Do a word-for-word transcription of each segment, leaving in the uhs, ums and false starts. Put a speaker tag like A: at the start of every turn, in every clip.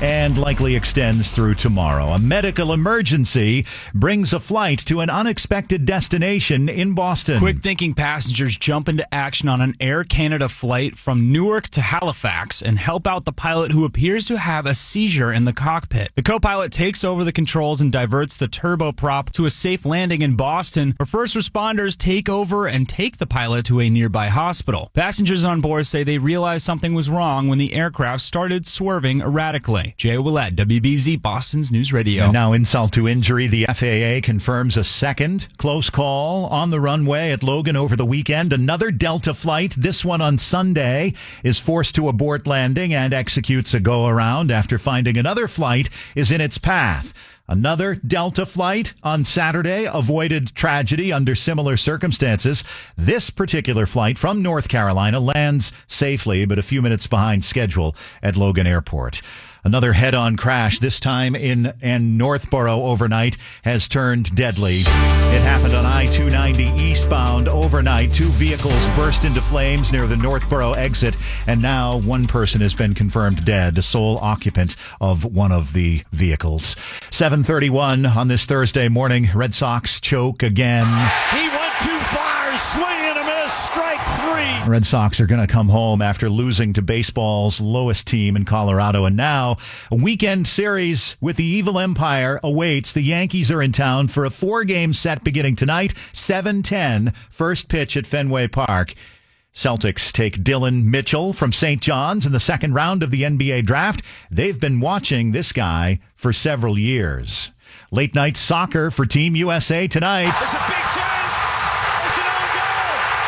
A: and likely extends through tomorrow. A medical emergency brings a flight to an unexpected destination in Boston.
B: Quick-thinking passengers jump into action on an Air Canada flight from Newark to Halifax and help out the pilot who appears to have a seizure in the cockpit. The co-pilot takes over the controls and diverts the turboprop to a safe landing in Boston, where first responders take over and take the pilot to a nearby hospital. Passengers on board say they realized something was wrong when the aircraft started swerving erratically. Jay Willett, W B Z, Boston's News Radio.
A: And now insult to injury. The F A A confirms a second close call on the runway at Logan over the weekend. Another Delta flight, this one on Sunday, is forced to abort landing and executes a go-around after finding another flight is in its path. Another Delta flight on Saturday avoided tragedy under similar circumstances. This particular flight from North Carolina lands safely, but a few minutes behind schedule at Logan Airport. Another head-on crash, this time in, in Northborough overnight, has turned deadly. It happened on I two ninety eastbound overnight. Two vehicles burst into flames near the Northborough exit, and now one person has been confirmed dead, the sole occupant of one of the vehicles. seven thirty-one on this Thursday morning, Red Sox choke again.
C: He went too far, swing and a miss, strike three.
A: Red Sox are going to come home after losing to baseball's lowest team in Colorado, and now a weekend series with the Evil Empire awaits. The Yankees are in town for a four-game set beginning tonight, seven ten, first pitch at Fenway Park. Celtics take Dylan Mitchell from Saint John's in the second round of the N B A draft. They've been watching this guy for several years. Late night soccer for Team U S A tonight.
C: It's a big chance. It's an own goal.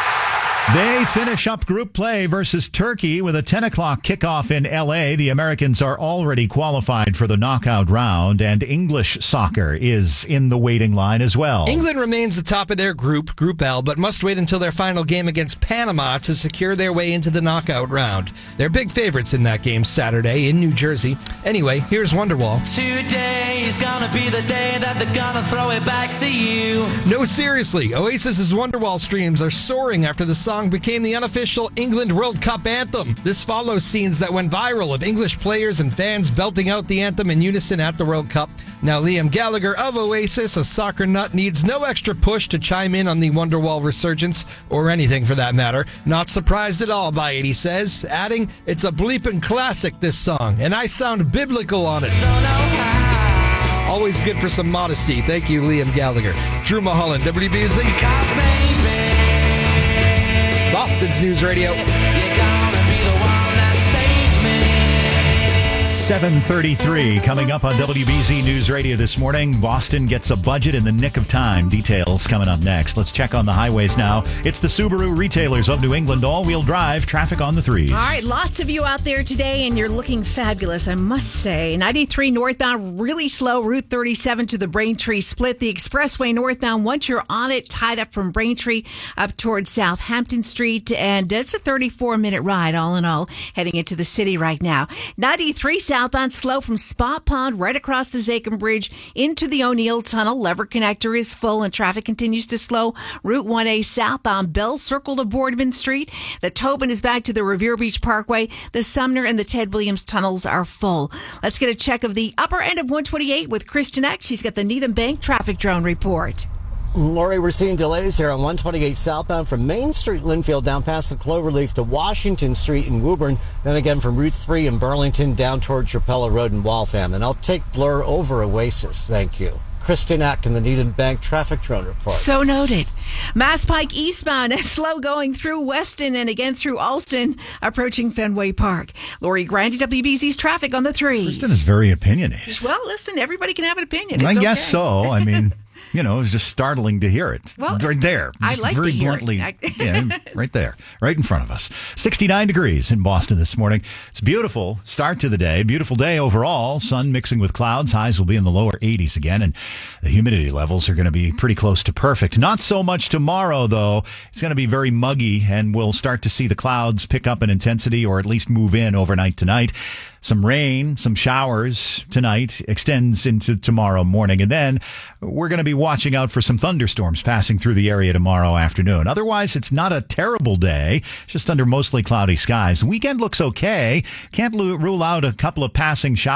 A: They finish up group play versus Turkey with a ten o'clock kickoff in L A. The Americans are already qualified for the knockout round, and English soccer is in the waiting line as well.
D: England remains the top of their group, Group L, but must wait until their final game against Panama to secure their way into the knockout round. They're big favorites in that game Saturday in New Jersey. Anyway, here's Wonderwall.
E: Today is gonna be the day that they're gonna throw it back to you.
D: No, seriously, Oasis's Wonderwall streams are soaring after the song became the unofficial England World Cup anthem. This follows scenes that went viral of English players and fans belting out the anthem in unison at the World Cup. Now Liam Gallagher of Oasis, a soccer nut, needs no extra push to chime in on the Wonderwall resurgence, or anything for that matter. Not surprised at all by it, he says, adding, "It's a bleeping classic, this song, and I sound biblical on it." Always good for some modesty. Thank you, Liam Gallagher. Drew Mulholland, W B Z. Boston's News Radio.
A: seven thirty-three coming up on W B Z News Radio this morning. Boston gets a budget in the nick of time. Details coming up next. Let's check on the highways now. It's the Subaru retailers of New England. All-wheel drive traffic on the threes.
F: All right, lots of you out there today, and you're looking fabulous, I must say. ninety-three northbound, really slow. Route thirty-seven to the Braintree split. The expressway northbound, once you're on it, tied up from Braintree up towards Southampton Street, and it's a thirty-four minute ride, all in all, heading into the city right now. ninety-three southbound, slow from Spot Pond right across the Zachem Bridge into the O'Neill Tunnel. Lever connector is full and traffic continues to slow. Route one A southbound, Bell Circle to Boardman Street. The Tobin is back to the Revere Beach Parkway. The Sumner and the Ted Williams tunnels are full. Let's get a check of the upper end of one twenty-eight with Kristen Eck. She's got the Needham Bank traffic drone report.
G: Lori, we're seeing delays here on one twenty-eight southbound from Main Street, Linfield, down past the Cloverleaf to Washington Street in Woburn. Then again from Route three in Burlington down towards Chapella Road in Waltham. And I'll take Blur over Oasis. Thank you. Kristen Eck in the Needham Bank traffic drone report.
F: So noted. Mass Pike eastbound, slow going through Weston and again through Alston, approaching Fenway Park. Lori Grandy, W B Z's traffic on the threes.
A: Kristen is very opinionated.
F: Well, listen, everybody can have an opinion.
A: I
F: It's
A: guess
F: okay.
A: so. I mean... You know, it was just startling to hear it.
F: Well,
A: right there.
F: I
A: Just
F: like
A: very
F: to hear
A: bluntly,
F: it.
A: yeah, right there, right in front of us. sixty-nine degrees in Boston this morning. It's beautiful start to the day. Beautiful day overall. Sun mixing with clouds. Highs will be in the lower eighties again, and the humidity levels are going to be pretty close to perfect. Not so much tomorrow, though. It's going to be very muggy, and we'll start to see the clouds pick up in intensity, or at least move in overnight tonight. Some rain, some showers tonight, extends into tomorrow morning. And then we're going to be watching out for some thunderstorms passing through the area tomorrow afternoon. Otherwise, it's not a terrible day, just under mostly cloudy skies. The weekend looks okay. Can't rule out a couple of passing showers.